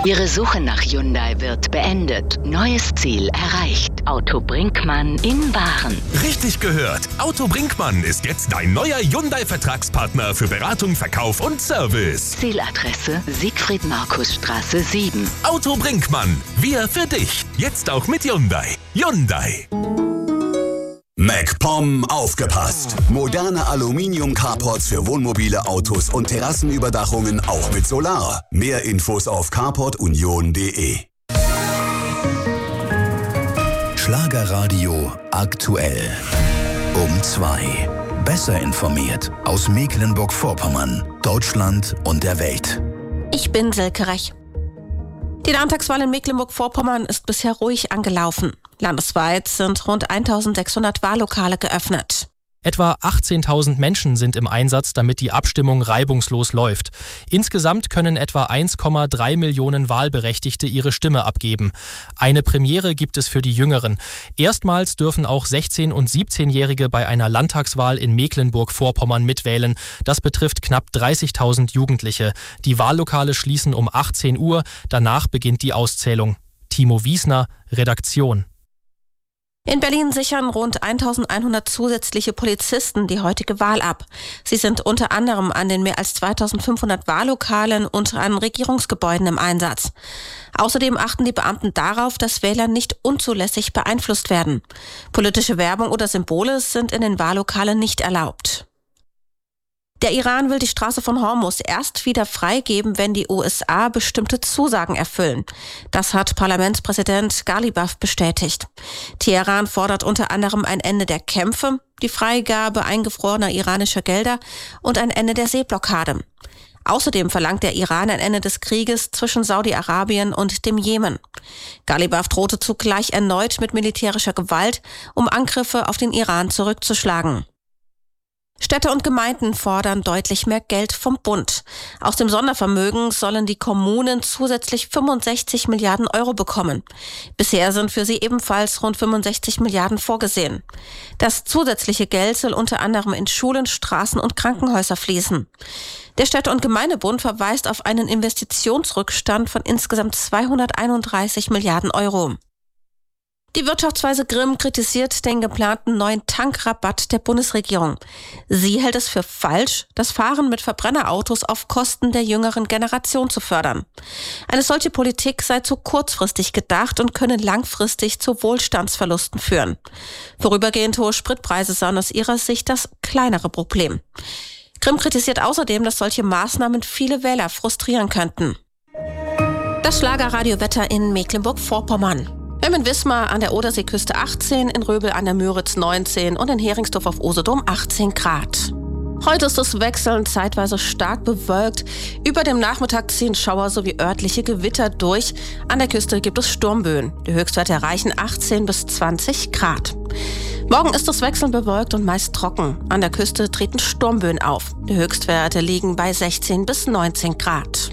Ihre Suche nach Hyundai wird beendet. Neues Ziel erreicht. Auto Brinkmann in Waren. Richtig gehört. Auto Brinkmann ist jetzt dein neuer Hyundai-Vertragspartner für Beratung, Verkauf und Service. Zieladresse Siegfried-Markus-Straße 7. Auto Brinkmann. Wir für dich. Jetzt auch mit Hyundai. Hyundai. MacPom aufgepasst! Moderne Aluminium-Carports für Wohnmobile, Autos und Terrassenüberdachungen auch mit Solar. Mehr Infos auf carportunion.de. Schlagerradio aktuell. Um 2. Besser informiert aus Mecklenburg-Vorpommern, Deutschland und der Welt. Ich bin Silke Rech. Die Landtagswahl in Mecklenburg-Vorpommern ist bisher ruhig angelaufen. Landesweit sind rund 1600 Wahllokale geöffnet. Etwa 18.000 Menschen sind im Einsatz, damit die Abstimmung reibungslos läuft. Insgesamt können etwa 1,3 Millionen Wahlberechtigte ihre Stimme abgeben. Eine Premiere gibt es für die Jüngeren. Erstmals dürfen auch 16- und 17-Jährige bei einer Landtagswahl in Mecklenburg-Vorpommern mitwählen. Das betrifft knapp 30.000 Jugendliche. Die Wahllokale schließen um 18 Uhr. Danach beginnt die Auszählung. Timo Wiesner, Redaktion. In Berlin sichern rund 1100 zusätzliche Polizisten die heutige Wahl ab. Sie sind unter anderem an den mehr als 2500 Wahllokalen und an Regierungsgebäuden im Einsatz. Außerdem achten die Beamten darauf, dass Wähler nicht unzulässig beeinflusst werden. Politische Werbung oder Symbole sind in den Wahllokalen nicht erlaubt. Der Iran will die Straße von Hormuz erst wieder freigeben, wenn die USA bestimmte Zusagen erfüllen. Das hat Parlamentspräsident Ghalibaf bestätigt. Teheran fordert unter anderem ein Ende der Kämpfe, die Freigabe eingefrorener iranischer Gelder und ein Ende der Seeblockade. Außerdem verlangt der Iran ein Ende des Krieges zwischen Saudi-Arabien und dem Jemen. Ghalibaf drohte zugleich erneut mit militärischer Gewalt, um Angriffe auf den Iran zurückzuschlagen. Städte und Gemeinden fordern deutlich mehr Geld vom Bund. Aus dem Sondervermögen sollen die Kommunen zusätzlich 65 Milliarden Euro bekommen. Bisher sind für sie ebenfalls rund 65 Milliarden vorgesehen. Das zusätzliche Geld soll unter anderem in Schulen, Straßen und Krankenhäuser fließen. Der Städte- und Gemeindebund verweist auf einen Investitionsrückstand von insgesamt 231 Milliarden Euro. Die Wirtschaftsweise Grimm kritisiert den geplanten neuen Tankrabatt der Bundesregierung. Sie hält es für falsch, das Fahren mit Verbrennerautos auf Kosten der jüngeren Generation zu fördern. Eine solche Politik sei zu kurzfristig gedacht und könne langfristig zu Wohlstandsverlusten führen. Vorübergehend hohe Spritpreise seien aus ihrer Sicht das kleinere Problem. Grimm kritisiert außerdem, dass solche Maßnahmen viele Wähler frustrieren könnten. Das Schlagerradiowetter in Mecklenburg-Vorpommern. Wir haben in Wismar an der Oderseeküste 18, in Röbel an der Müritz 19 und in Heringsdorf auf Usedom 18 Grad. Heute ist es wechselnd zeitweise stark bewölkt. Über dem Nachmittag ziehen Schauer sowie örtliche Gewitter durch. An der Küste gibt es Sturmböen. Die Höchstwerte erreichen 18 bis 20 Grad. Morgen ist es wechselnd bewölkt und meist trocken. An der Küste treten Sturmböen auf. Die Höchstwerte liegen bei 16 bis 19 Grad.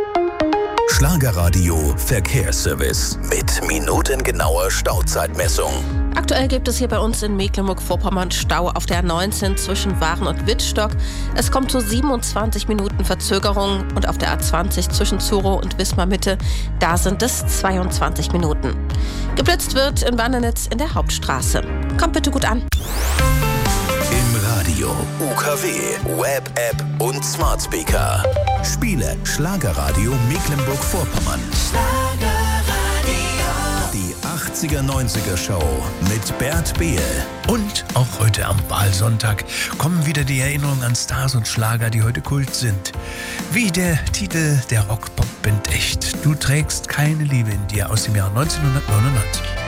Schlagerradio Verkehrsservice mit minutengenauer Stauzeitmessung. Aktuell gibt es hier bei uns in Mecklenburg-Vorpommern Stau auf der A19 zwischen Waren und Wittstock. Es kommt zu 27 Minuten Verzögerung und auf der A20 zwischen Zuro und Wismar Mitte, da sind es 22 Minuten. Geblitzt wird in Wannenitz in der Hauptstraße. Kommt bitte gut an. Im Radio, UKW, Web-App und Smart Speaker. Spiele Schlagerradio Mecklenburg-Vorpommern. Die 80er-90er Show mit Bert Behl. Und auch heute am Wahlsonntag kommen wieder die Erinnerungen an Stars und Schlager, die heute Kult sind. Wie der Titel der Rock-Pop-Band Echt. Du trägst keine Liebe in dir aus dem Jahr 1999.